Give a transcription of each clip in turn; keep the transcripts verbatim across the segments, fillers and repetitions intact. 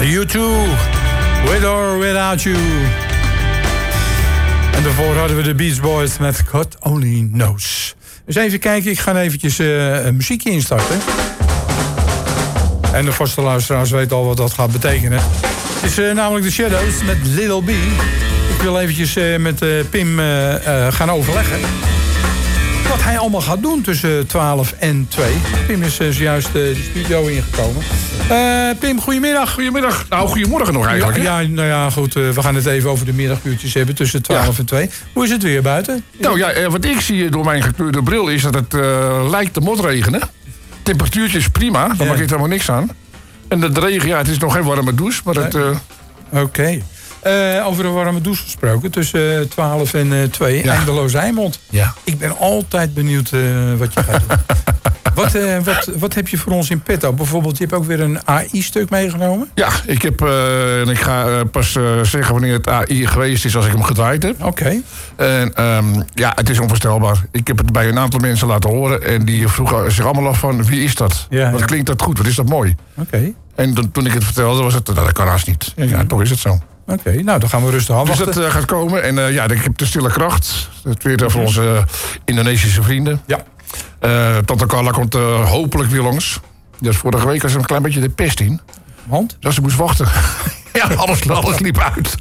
You Too, With or Without You. En daarvoor hadden we de Beach Boys met God Only Knows. Dus even kijken, ik ga eventjes uh, een muziekje instarten. En de vaste luisteraars weten al wat dat gaat betekenen. Het is uh, namelijk de Shadows met Little B. Ik wil eventjes uh, met uh, Pim uh, uh, gaan overleggen wat hij allemaal gaat doen tussen twaalf en twee. Pim is uh, zojuist uh, de studio ingekomen. Uh, Pim, goedemiddag. Goedemiddag. Nou, goedemorgen nog eigenlijk. Ja, ja, nou ja, goed. Uh, we gaan het even over de middaguurtjes hebben tussen twaalf ja. en twee. Hoe is het weer buiten? Nou ja, wat ik zie door mijn gekleurde bril is dat het uh, lijkt te motregenen. Temperatuurtje is prima, daar ja. maak ik helemaal niks aan. En de regen, ja, het is nog geen warme douche, maar het... Uh... Oké. Okay. Uh, over een warme douche gesproken, tussen twaalf en uh, twee, ja. Eindeloos Eimond. Ja. Ik ben altijd benieuwd uh, wat je gaat doen. wat, uh, wat, wat heb je voor ons in petto? Bijvoorbeeld, je hebt ook weer een A I-stuk meegenomen? Ja, ik heb, uh, en ik ga uh, pas uh, zeggen wanneer het A I geweest is als ik hem gedraaid heb. Oké. Okay. En um, ja, het is onvoorstelbaar. Ik heb het bij een aantal mensen laten horen en die vroegen zich allemaal af van, wie is dat? Ja, wat ja. klinkt dat goed, wat is dat mooi? Oké. Okay. En toen, toen ik het vertelde, was het, nou, dat kan haast niet. Ja, ja, toch is het zo. Oké, okay, nou dan gaan we rustig afwachten. Dus dat uh, gaat komen. En uh, ja, ik heb de stille kracht. Dat weer uh, voor onze uh, Indonesische vrienden. Ja. Uh, Tante Carla komt uh, hopelijk weer langs. Dus vorige week was er een klein beetje de pest in. Want? Dus ze moest wachten. ja, alles, alles liep uit.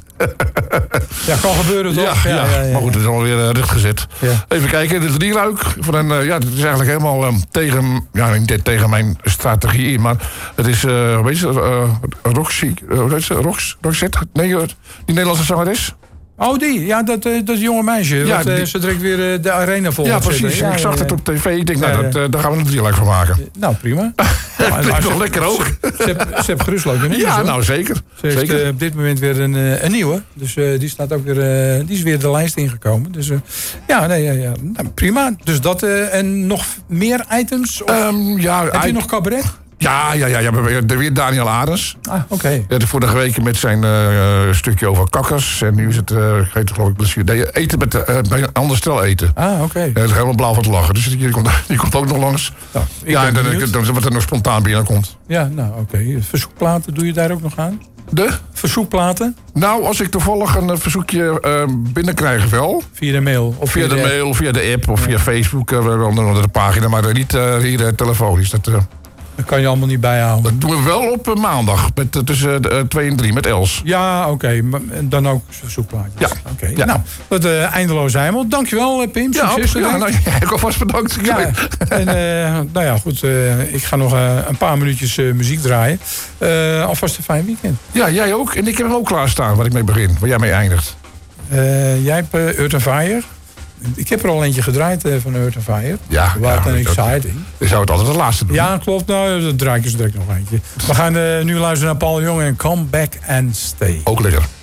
ja, kan gebeuren toch? Ja, ja, ja, ja, maar goed, het is alweer uh, rechtgezet. Ja. Even kijken, de drieluik. Van een, uh, ja, het is eigenlijk helemaal um, tegen, ja, niet tegen mijn strategie in, maar het is, uh, weet je, uh, Roxy, uh, Rox, Rox, Roxette? Nee, uh, die Nederlandse zangeres. Oh, die. Ja, dat, uh, dat jonge meisje. Ja, wat, uh, die... Ze direct weer uh, de arena vol. Ja, precies. Ja, ik zag ja, het op tv. Ik denk, nou, ja, ja. Dat, uh, daar gaan we een drieluik van maken. Nou, prima. Het klinkt toch lekker ook. Ze heeft gerust leuk in. Ja, nou, zeker. Ze heeft zeker. Uh, op dit moment weer een, uh, een nieuwe. Dus uh, die staat ook weer, uh, die is weer de lijst ingekomen. Dus uh, ja, nee, ja, ja. Nou, prima. Dus dat uh, en nog meer items? Of um, ja, heb je I... nog cabaret? Ja, ja, ja, ja, weer Daniel Arends. Ah, oké. Okay. Ja, de vorige week met zijn uh, stukje over kakkers. En nu is het, uh, ik weet geloof ik, plezier. Nee, eten met, uh, bij een ander stel eten. Ah, oké. Okay. Ja, dat is helemaal blauw van het lachen. Dus die komt, die komt ook nog langs. Nou, ja, en dan, dan, wat er nog spontaan binnenkomt. Ja, nou, oké. Okay. Verzoekplaten, doe je daar ook nog aan? De? Verzoekplaten? Nou, als ik toevallig een verzoekje uh, binnenkrijg wel. Via de mail? Of via, via de, de mail, of via de app, of ja. via Facebook. Uh, onder de pagina, maar niet uh, hier uh, telefonisch. Dat... Uh, Dat kan je allemaal niet bijhouden. Dat doen we wel op uh, maandag, met, uh, tussen uh, twee en drie, met Els. Ja, oké. Okay. Dan ook zoekplaatjes. Ja. Oké. Okay. Ja. Nou, dat uh, eindeloos Heimel. Dankjewel, Pim. Succes. Ja, ja nou, jij hebt alvast bedankt. Ja. En uh, nou ja, goed. Uh, ik ga nog uh, een paar minuutjes uh, muziek draaien. Uh, alvast een fijn weekend. Ja, jij ook. En ik heb hem ook klaarstaan, waar ik mee begin. Waar jij mee eindigt. Uh, jij hebt uh, Earth and Fire. Ik heb er al eentje gedraaid uh, van Earth and Fire. Ja, Wat ja, een exciting. Je zou het altijd de laatste doen. Ja, klopt. Nou, dat draai ik eens direct nog eentje. We gaan uh, nu luisteren naar Paul Jong en Come Back and Stay. Ook lekker.